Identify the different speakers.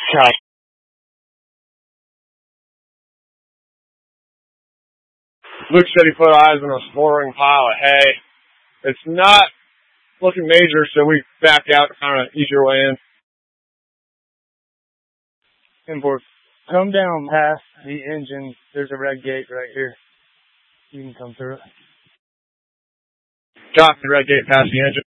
Speaker 1: Okay. Luke said he put eyes on a sporing pile of hay. It's not looking major, so we back out to kind of ease your way in.
Speaker 2: Import. Come down past the engine. There's a red gate right here. You can come through it.
Speaker 1: Copy, red gate past the engine.